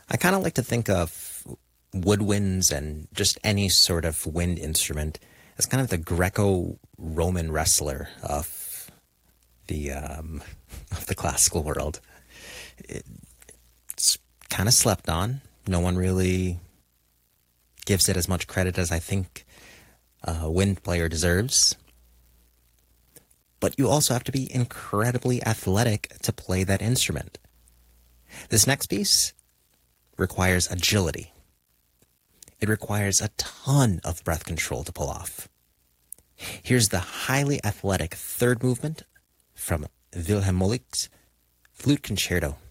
I kind of like to think of woodwinds and just any sort of wind instrument as kind of the Greco-Roman wrestler the um, of the classical world. It's kind of slept on. No one really gives it as much credit as I think a wind player deserves. But you also have to be incredibly athletic to play that instrument. This next piece requires agility. It requires a ton of breath control to pull off. Here's the highly athletic third movement from Wilhelm Moelig's Flute Concerto